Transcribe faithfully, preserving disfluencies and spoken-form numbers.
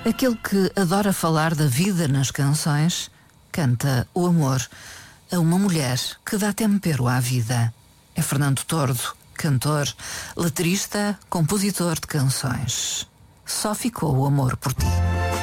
Aquele que adora falar da vida nas canções, canta o amor a uma mulher que dá tempero à vida. É Fernando Tordo, cantor, letrista, compositor de canções. Só ficou o amor por ti.